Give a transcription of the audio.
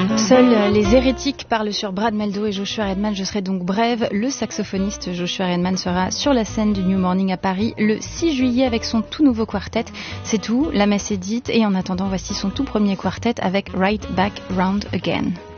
Seuls les hérétiques parlent sur Brad Mehldau et Joshua Redman. Je serai donc brève. Le saxophoniste Joshua Redman sera sur la scène du New Morning à Paris le 6 juillet avec son tout nouveau quartet. C'est tout, la messe est dite et en attendant, voici son tout premier quartet avec Right Back Round Again.